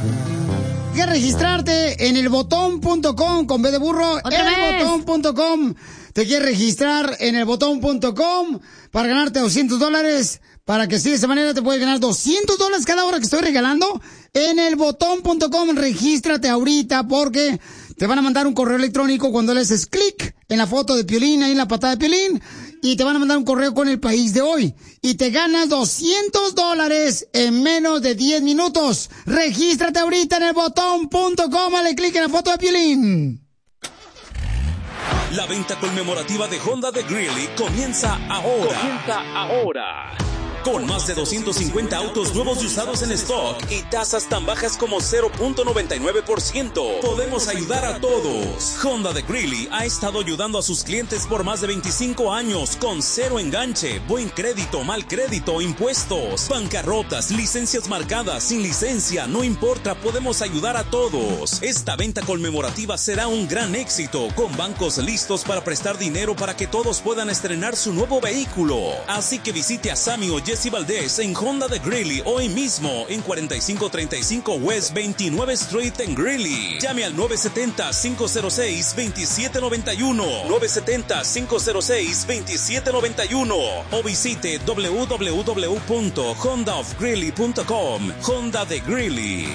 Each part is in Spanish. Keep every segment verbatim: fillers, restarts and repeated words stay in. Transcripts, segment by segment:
Tienes que registrarte en el botón punto com con B de burro. el botón punto com. Te quieres registrar en el botón punto com para ganarte doscientos dólares. Para que así de esa manera te puedes ganar doscientos dólares cada hora que estoy regalando. En el botón punto com, regístrate ahorita porque te van a mandar un correo electrónico cuando le haces clic en la foto de Piolín, ahí en la patada de Piolín, y te van a mandar un correo con el país de hoy. Y te ganas doscientos dólares en menos de diez minutos. Regístrate ahorita en el botón punto com, dale clic en la foto de Piolín. La venta conmemorativa de Honda de Greeley comienza ahora. Comienza ahora. Con más de doscientos cincuenta autos nuevos y usados en stock y tasas tan bajas como cero punto noventa y nueve por ciento. Podemos ayudar a todos. Honda de Greeley ha estado ayudando a sus clientes por más de veinticinco años con cero enganche, buen crédito, mal crédito, impuestos, bancarrotas, licencias marcadas, sin licencia, no importa, podemos ayudar a todos. Esta venta conmemorativa será un gran éxito con bancos listos para prestar dinero para que todos puedan estrenar su nuevo vehículo. Así que visite a Sammy o Jesse Valdez en Honda de Greeley hoy mismo en cuarenta y cinco treinta y cinco West veintinueve Street en Greeley. Llame al nueve siete cero, cinco cero seis, dos siete nueve uno, nueve siete cero, cinco cero seis, dos siete nueve uno o visite w w w punto honda of greeley punto com. Honda de Greeley.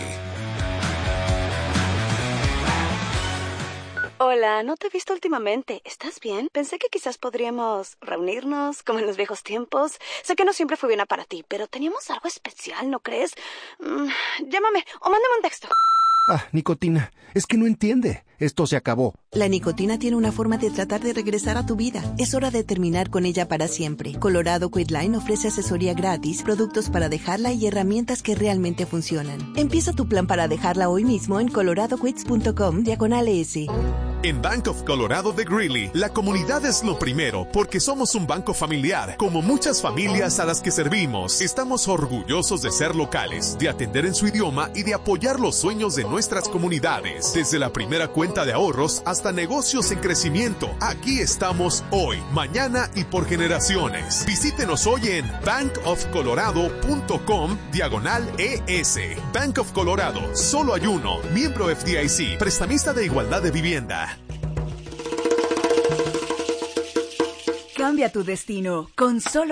Hola, no te he visto últimamente. ¿Estás bien? Pensé que quizás podríamos reunirnos como en los viejos tiempos. Sé que no siempre fue bien para ti, pero teníamos algo especial, ¿no crees? Mm, llámame o mándame un texto. Ah, nicotina, es que no entiende. Esto se acabó. La nicotina tiene una forma de tratar de regresar a tu vida. Es hora de terminar con ella para siempre. Colorado Quitline ofrece asesoría gratis, productos para dejarla y herramientas que realmente funcionan. Empieza tu plan para dejarla hoy mismo en colorado quits punto com diagonal S. En Bank of Colorado de Greeley, la comunidad es lo primero porque somos un banco familiar. Como muchas familias a las que servimos, estamos orgullosos de ser locales, de atender en su idioma y de apoyar los sueños de nuestras comunidades. Desde la primera cuenta de ahorros hasta negocios en crecimiento, aquí estamos hoy, mañana y por generaciones. Visítenos hoy en bank of colorado punto com diagonal E S. Bank of Colorado, solo hay uno. Miembro F D I C, prestamista de igualdad de vivienda. Cambia tu destino con solo